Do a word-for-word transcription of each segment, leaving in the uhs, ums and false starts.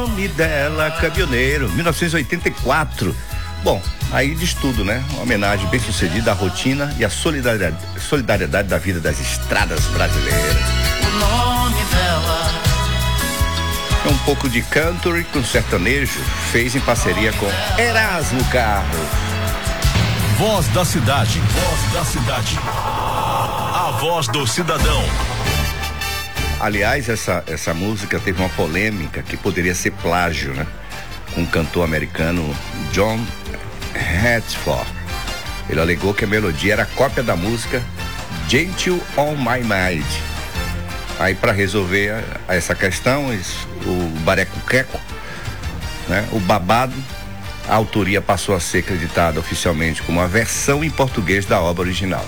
Nome dela, Caminhoneiro, mil novecentos e oitenta e quatro. Bom, aí diz tudo, né? Uma homenagem bem sucedida à rotina e à solidariedade, solidariedade da vida das estradas brasileiras. O nome dela. Um pouco de country com sertanejo, fez em parceria com Erasmo Carlos. Voz da cidade, voz da cidade. A voz do cidadão. Aliás, essa, essa música teve uma polêmica que poderia ser plágio, né? Com o cantor americano John Hatsford. Ele alegou que a melodia era cópia da música Gentle on My Mind. Aí, para resolver essa questão, o Bareco-Queco, né? O babado, a autoria passou a ser acreditada oficialmente como uma versão em português da obra original.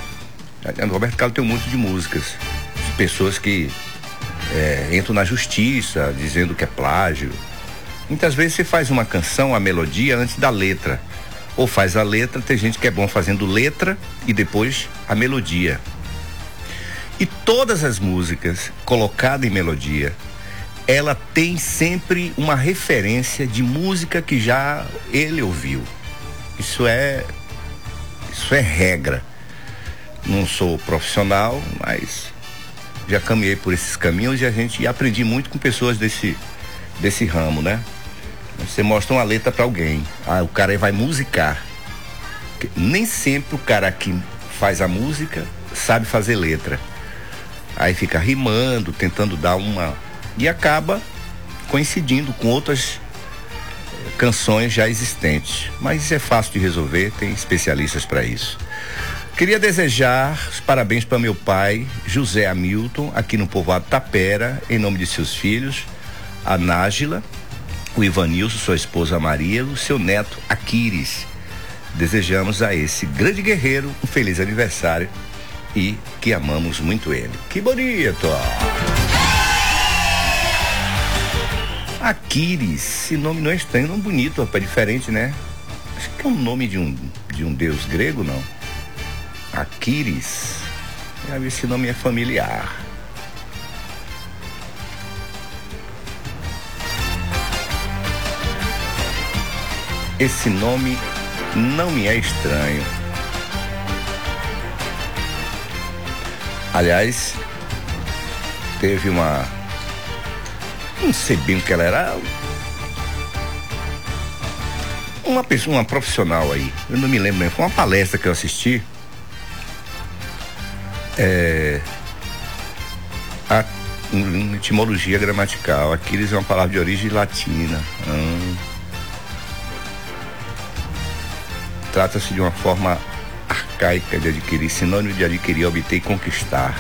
O Roberto Carlos tem um monte de músicas de pessoas que é, entram na justiça dizendo que é plágio. Muitas vezes você faz uma canção, a melodia, antes da letra. Ou faz a letra, tem gente que é bom fazendo letra e depois a melodia. E todas as músicas colocadas em melodia, ela tem sempre uma referência de música que já ele ouviu. Isso é, isso é regra. Não sou profissional, mas já caminhei por esses caminhos e a gente aprendi muito com pessoas desse, desse ramo, né? Você mostra uma letra para alguém, ah, o cara aí vai musicar. Nem sempre o cara que faz a música sabe fazer letra. Aí fica rimando, tentando dar uma... E acaba coincidindo com outras canções já existentes. Mas isso é fácil de resolver, tem especialistas para isso. Queria desejar os parabéns para meu pai, José Hamilton, aqui no povoado Tapera, em nome de seus filhos, a Nájila, o Ivanilson, sua esposa Maria, o seu neto Aquiles. Desejamos a esse grande guerreiro um feliz aniversário e que amamos muito ele. Que bonito! Aquiles, esse nome não é estranho, não bonito, rapaz, diferente, né? Acho que é um nome de um, de um deus grego, não? Aquiles, esse nome é familiar. Esse nome não me é estranho. Aliás, teve uma... Não sei bem o que ela era. Uma pessoa, uma profissional aí. Eu não me lembro, foi uma palestra que eu assisti. É... A uma etimologia gramatical. Aquiles é uma palavra de origem latina. Hum. Trata-se de uma forma arcaica de adquirir, sinônimo de adquirir, obter e conquistar.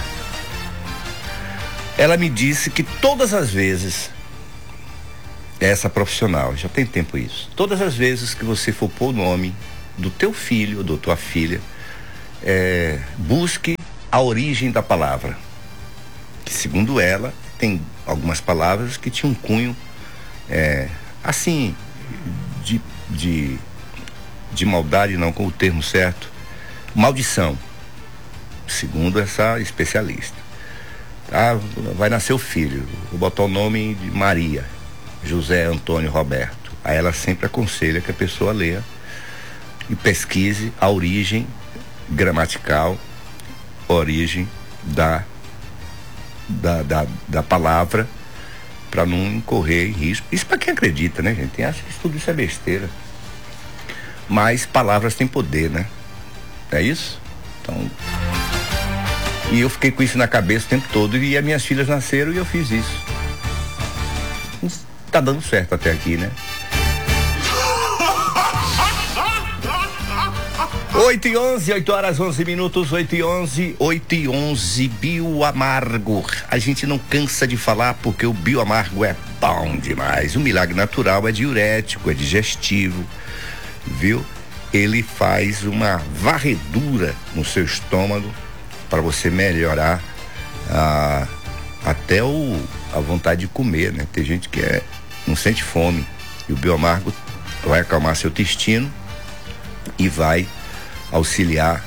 Ela me disse que todas as vezes, essa profissional, já tem tempo isso, todas as vezes que você for pôr o nome do teu filho ou da tua filha, é, busque a origem da palavra. Que, segundo ela, tem algumas palavras que tinham um cunho, é, assim, de... de de maldade, não, com o termo certo, maldição, segundo essa especialista. Ah, vai nascer o filho, vou botar o nome de Maria, José Antônio Roberto. Aí ela sempre aconselha que a pessoa leia e pesquise a origem gramatical, a origem da, da, da, da palavra, para não incorrer em risco. Isso para quem acredita, né, gente? Tem acha que tudo isso é besteira. Mas palavras têm poder, né? É isso? Então... E eu fiquei com isso na cabeça o tempo todo. E as minhas filhas nasceram e eu fiz isso. Tá dando certo até aqui, né? oito e onze, oito horas, onze minutos, oito e onze, oito e onze, Bioamargo. A gente não cansa de falar porque o Bioamargo é bom demais. O milagre natural é diurético, é digestivo. Viu? Ele faz uma varredura no seu estômago para você melhorar a, até o, a vontade de comer, né? Tem gente que é, não sente fome e o Bioamargo vai acalmar seu intestino e vai auxiliar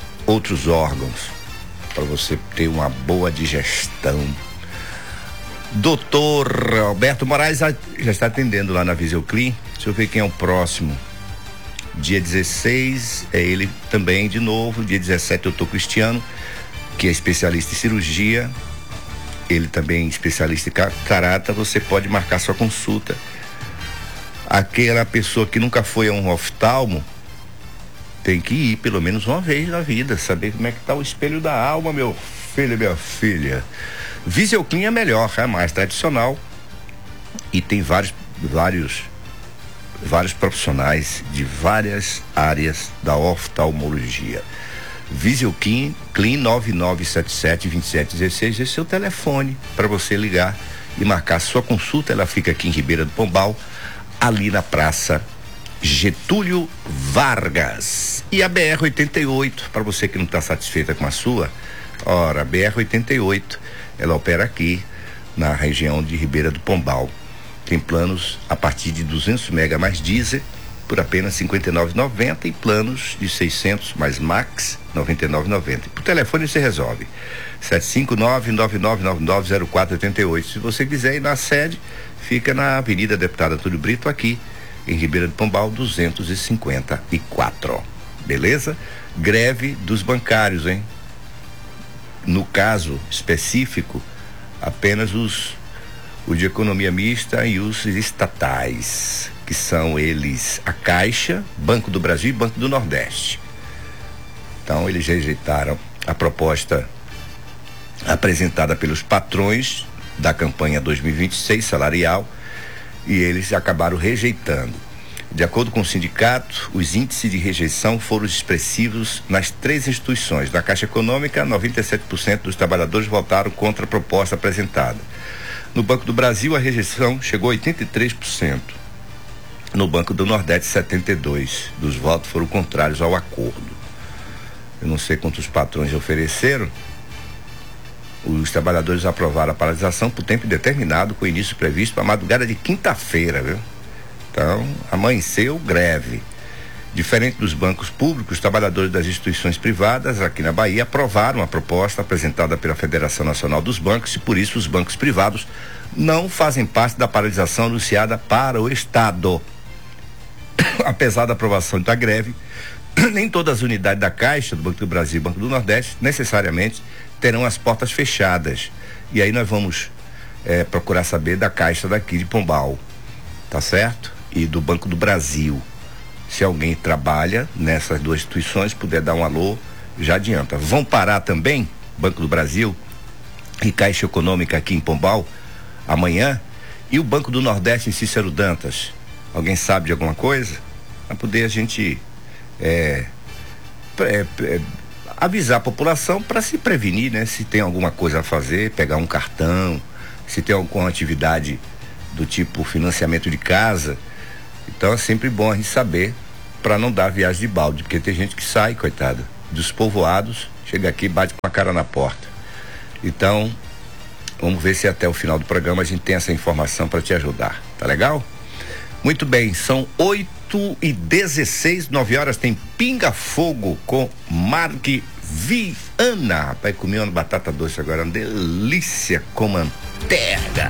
outros órgãos para você ter uma boa digestão. Doutor Alberto Moraes já está atendendo lá na Visioclean. Deixa eu ver quem é o próximo. Dia dezesseis é ele também de novo. Dia dezessete, doutor Cristiano, que é especialista em cirurgia. Ele também é especialista em catarata. Você pode marcar sua consulta. Aquela pessoa que nunca foi a um oftalmo tem que ir pelo menos uma vez na vida, saber como é que tá o espelho da alma, meu filho e minha filha. Visioclean é melhor, é mais tradicional e tem vários, vários, vários profissionais de várias áreas da oftalmologia. Visioclean, Clean nove nove sete sete, dois sete um seis, esse é o telefone para você ligar e marcar sua consulta. Ela fica aqui em Ribeira do Pombal, ali na Praça Getúlio Vargas. E a B R oitenta e oito, para você que não está satisfeita com a sua, ora, a B R oitenta e oito, ela opera aqui na região de Ribeira do Pombal. Tem planos a partir de duzentos mega mais diesel por apenas cinquenta e nove reais e noventa centavos e planos de seiscentos mais max noventa e nove reais e noventa centavos. Por telefone você resolve. sete cinco nove, nove nove nove nove, zero quatro oito oito. Se você quiser ir na sede, fica na Avenida Deputado Antônio Brito, aqui em Ribeira do Pombal, duzentos e cinquenta e quatro. Beleza? Greve dos bancários, hein? No caso específico, apenas os o de economia mista e os estatais, que são eles a Caixa, Banco do Brasil e Banco do Nordeste. Então eles rejeitaram a proposta apresentada pelos patrões da campanha dois mil e vinte e seis salarial e eles acabaram rejeitando. De acordo com o sindicato, os índices de rejeição foram expressivos nas três instituições. Na Caixa Econômica, noventa e sete por cento dos trabalhadores votaram contra a proposta apresentada. No Banco do Brasil, a rejeição chegou a oitenta e três por cento. No Banco do Nordeste, setenta e dois por cento dos votos foram contrários ao acordo. Eu não sei quantos patrões ofereceram. Os trabalhadores aprovaram a paralisação por tempo indeterminado, com início previsto para a madrugada de quinta-feira, viu? Então, amanheceu greve. Diferente dos bancos públicos, os trabalhadores das instituições privadas aqui na Bahia aprovaram a proposta apresentada pela Federação Nacional dos Bancos e, por isso, os bancos privados não fazem parte da paralisação anunciada para o Estado. Apesar da aprovação da greve, nem todas as unidades da Caixa, do Banco do Brasil e Banco do Nordeste, necessariamente terão as portas fechadas. E aí nós vamos é, procurar saber da Caixa daqui de Pombal, tá certo? E do Banco do Brasil. Se alguém trabalha nessas duas instituições, puder dar um alô, já adianta. Vão parar também, Banco do Brasil e Caixa Econômica aqui em Pombal, amanhã, e o Banco do Nordeste em Cícero Dantas. Alguém sabe de alguma coisa? Para poder a gente é, é, é, avisar a população para se prevenir, né? Se tem alguma coisa a fazer, pegar um cartão, se tem alguma atividade do tipo financiamento de casa. Então é sempre bom a gente saber para não dar viagem de balde, porque tem gente que sai, coitada, dos povoados, chega aqui e bate com a cara na porta. Então, vamos ver se até o final do programa a gente tem essa informação para te ajudar, tá legal? Muito bem, são oito e dezesseis, nove horas, tem Pinga Fogo com Mark Viana. Rapaz, comi uma batata doce agora, uma delícia com manteiga.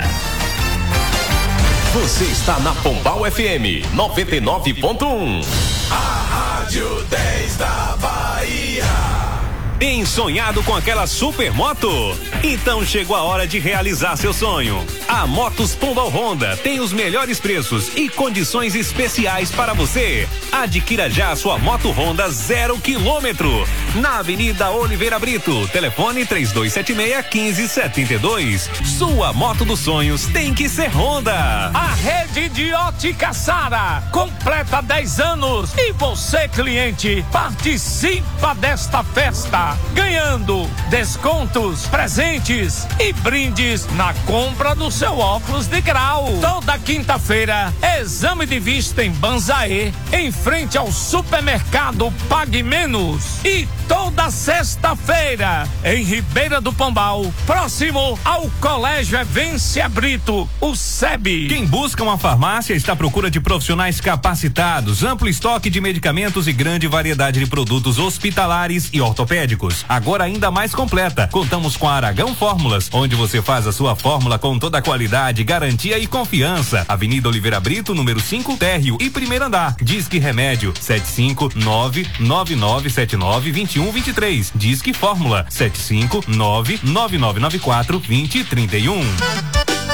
Você está na Pombal F M noventa e nove ponto um. A Rádio dez da Bahia. Tem sonhado com aquela super moto? Então chegou a hora de realizar seu sonho. A Motos Pombal Honda tem os melhores preços e condições especiais para você. Adquira já a sua moto Honda zero quilômetro. Na Avenida Oliveira Brito, telefone três dois sete seis, um cinco sete dois. Sua moto dos sonhos tem que ser Honda. A rede de ótica Sara completa dez anos e você, cliente, participa desta festa, ganhando descontos, presentes e brindes na compra do seu óculos de grau. Toda quinta-feira, exame de vista em Banzaê, em frente ao supermercado Pague Menos. E toda sexta-feira, em Ribeira do Pombal, próximo ao Colégio Evência Brito, o S E B. Quem busca uma farmácia está à procura de profissionais capacitados, amplo estoque de medicamentos e grande variedade de produtos hospitalares e ortopédicos. Agora ainda mais completa. Contamos com a Aragão Fórmulas, onde você faz a sua fórmula com toda a qualidade, garantia e confiança. Avenida Oliveira Brito, número cinco, térreo e primeiro andar. Disque Remédio sete cinco nove nove nove sete nove dois um dois três. Disque Fórmula sete cinco nove nove nove nove quatro dois zero três um.